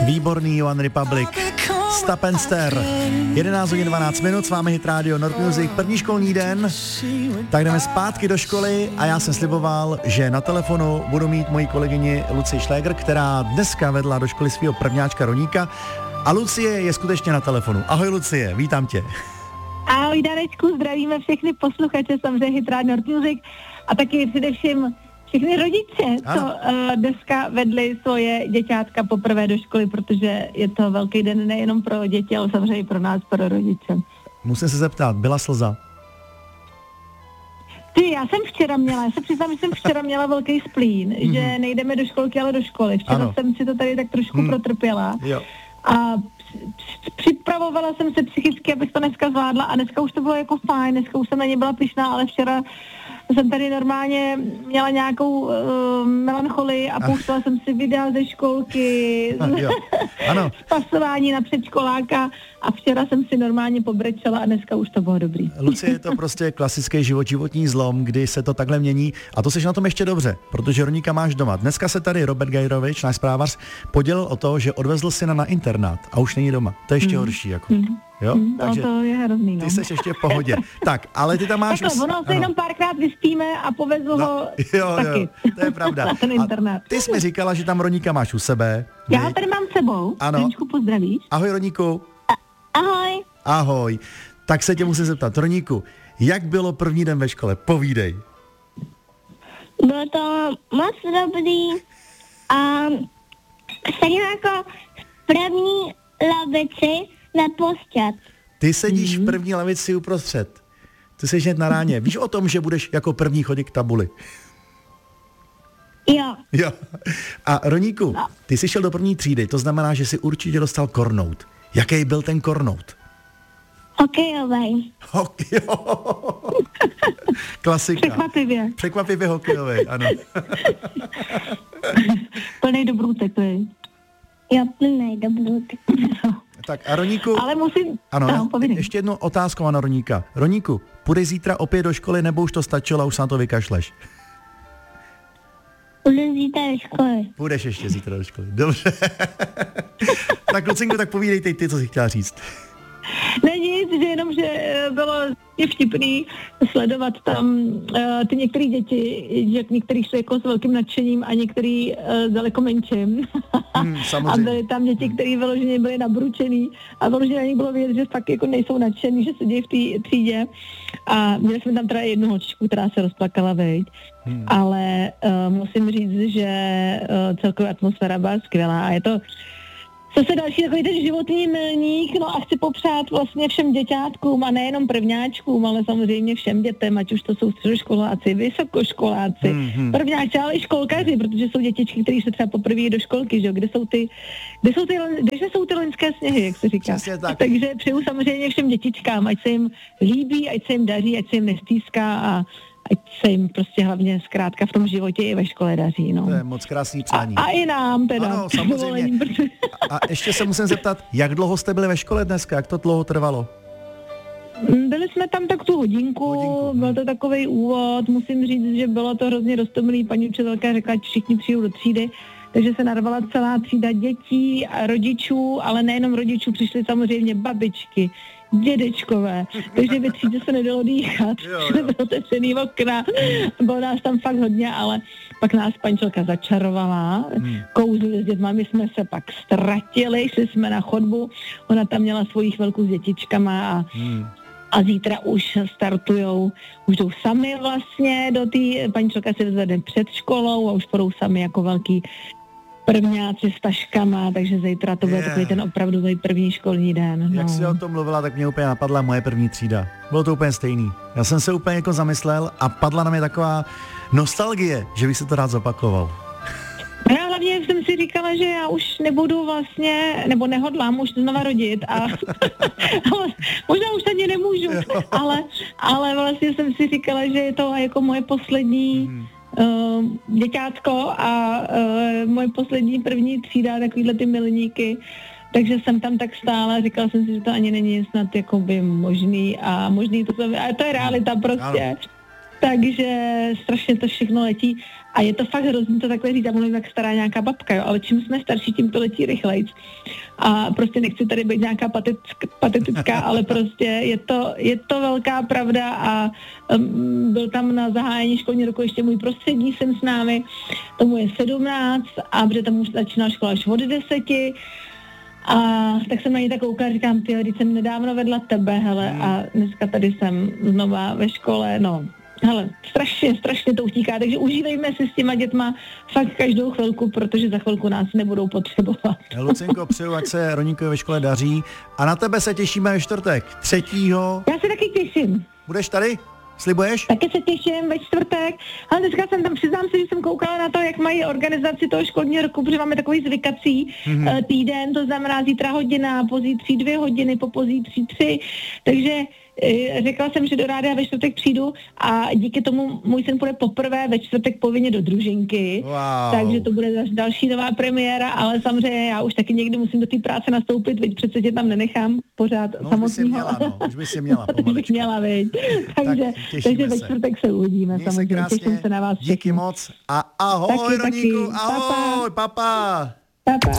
Výborný One Republic. Stop and Stare. 11 hodin 12 minut, s vámi Hit Radio Nord Music, první školní den. Tak jdeme zpátky do školy a já jsem sliboval, že na telefonu budu mít moji kolegyni Lucii Šléger, která dneska vedla do školy svého prvňáčka Roníka. A Lucie je skutečně na telefonu. Ahoj Lucie, vítám tě. Ahoj Danečku, zdravíme všechny posluchače, samozřejmě Hit Radio Nord Music a taky především všechny rodiče, co dneska vedli svoje děťátka poprvé do školy, protože je to velký den nejenom pro děti, ale samozřejmě i pro nás, pro rodiče. Musím se zeptat, byla slza? Já se přiznám, že jsem včera měla velký splín, že nejdeme do školky, ale do školy. Včera jsem si to tady tak trošku protrpěla. Jo. A připravovala jsem se psychicky, abych to dneska zvládla a dneska už to bylo jako fajn, dneska už jsem na ně byla pyšná, ale včera jsem tady normálně měla nějakou melancholii a pouštěla jsem si videa ze školky, z pasování na předškoláka a včera jsem si normálně pobrečela a dneska už to bylo dobrý. Lucie, je to prostě klasický životní zlom, kdy se to takhle mění a to seš na tom ještě dobře, protože Roníka máš doma. Dneska se tady Robert Gajrovič, náš zprávař, podělil o to, že odvezl syna na internát a už není doma. To je ještě horší, jako. Jo? Takže to je hrozný, ty seš ještě v pohodě. Tak, ale ty tam máš... Takhle, ono se jenom párkrát vyspíme a povezl ho taky. To je pravda. Na ten internát. Ty jsi mi říkala, že tam Roníka máš u sebe. Já tady mám s sebou. Roníčku, pozdravíš. Ahoj Roníku. Ahoj. Ahoj. Tak se tě musím zeptat, Roníku, jak bylo první den ve škole? Povídej. Bylo to moc dobrý a sedím jako v první lavici nepostět. Ty sedíš v první lavici uprostřed. Ty seš hned na ráně. Víš o tom, že budeš jako první chodit k tabuli? Jo. A Roníku, ty jsi šel do první třídy, to znamená, že jsi určitě dostal kornout. Jaký byl ten kornout? Hokejový. Klasika. Překvapivě hokejový, ano. Plnej dobrůtek, to je. Jo, plnej dobrůtek. Tak a Roníku... Ale musím... ještě jednu otázku na Roníka. Roníku, půjdeš zítra opět do školy, nebo už to stačilo a už se na to vykašleš? Půjdu zítra do školy. Půjdeš ještě zítra do školy, dobře. Tak Lucinko, tak povídej ty, co jsi chtěla říct. Ne nic, že jenom, že bylo vtipný sledovat tam ty některé děti, že některý jsou jako s velkým nadšením a některý daleko menším. A byly tam děti, které vyloženě byly nabručený a vyloženě na nich bylo vidět, že fakt jako nejsou nadšený, že sedí v té třídě. A měli jsme tam teda jednu holčičku, která se rozplakala, veď. Ale musím říct, že celková atmosféra byla skvělá a je to zase další takový ten životní milník, no a chci popřát vlastně všem děťátkům a nejenom prvňáčkům, ale samozřejmě všem dětem, ať už to jsou středoškoláci, vysokoškoláci, prvňáčci, ale i školkaři, protože jsou dětičky, které se třeba poprvé do školky, že jo, kde jsou ty loňské sněhy, jak se říká. Tak. Takže přeju samozřejmě všem dětičkám, ať se jim líbí, ať se jim daří, ať se jim nestýská a ať se jim prostě hlavně zkrátka v tom životě i ve škole daří, no. To je moc krásný přání. A i nám teda. Ano, samozřejmě. A ještě se musím zeptat, jak dlouho jste byli ve škole dneska, jak to dlouho trvalo? Byli jsme tam tak tu hodinku. Byl to takovej úvod, musím říct, že bylo to hrozně roztomilý, paní učitelka řekla, ať všichni přijdou do třídy, takže se narvala celá třída dětí a rodičů, ale nejenom rodičů, přišly samozřejmě babičky, dědečkové, takže ve třídě se nedalo dýchat, bylo otevřený okna, bylo nás tam fakt hodně, ale pak nás pančelka začarovala, kouzli s dětma, my jsme se pak ztratili, šli jsme na chodbu, ona tam měla svoji chvilku s dětičkama a zítra už startujou, už jdou sami vlastně do té, pančelka se vyzvedne před školou a už půjdou sami jako velký prvňáci s taškama, takže zítra to bude takový ten opravdový první školní den. Jak jsi o tom mluvila, tak mě úplně napadla moje první třída. Bylo to úplně stejný. Já jsem se úplně jako zamyslel a padla na mě taková nostalgie, že bych se to rád zopakoval. Já hlavně jsem si říkala, že já už nebudu vlastně, nebo nehodlám už znova rodit a ale možná už ani nemůžu, ale vlastně jsem si říkala, že je to jako moje poslední děťátko a moje poslední první třída, takovýhle ty milníky, takže jsem tam tak stála, říkala jsem si, že to ani není snad jakoby možný a možný to, ale to je realita prostě. Takže strašně to všechno letí A je to fakt hrozný to takhle říct, já mluvím jak stará nějaká babka, jo, ale čím jsme starší, tím to letí rychlejc. A prostě nechci tady být nějaká patetická, ale prostě je to velká pravda a byl tam na zahájení školní roku ještě můj prostřední syn s námi, tomu je 17 a protože tam už začínala škola až od 10. A tak jsem na ní tak koukala, říkám, ty, když jsem nedávno vedla tebe, hele, a dneska tady jsem znova ve škole, no. Hele, strašně to utíká, takže užívejme si s těma dětma fakt každou chvilku, protože za chvilku nás nebudou potřebovat. Lucinko, přeju, ať se Roníkovi ve škole daří a na tebe se těšíme ve čtvrtek, 3. Já se taky těším. Budeš tady? Slibuješ? Taky se těším ve čtvrtek, ale dneska jsem tam, přiznám se, že jsem koukala na to, jak mají organizaci toho školního roku, protože máme takový zvykací týden, to znamená zítra hodina, pozítří 2 hodiny, pozítří 3, takže řekla jsem, že do rádia ve čtvrtek přijdu a díky tomu můj syn půjde poprvé ve čtvrtek povinně do družinky, takže to bude další nová premiéra, ale samozřejmě já už taky někdy musím do té práce nastoupit, veď přece tě tam nenechám pořád samotného. Už by si měla, už bych měla, veď. Takže ve čtvrtek se uvidíme, samozřejmě, těším se na vás. Díky moc a ahoj, Roníku, ahoj, papa.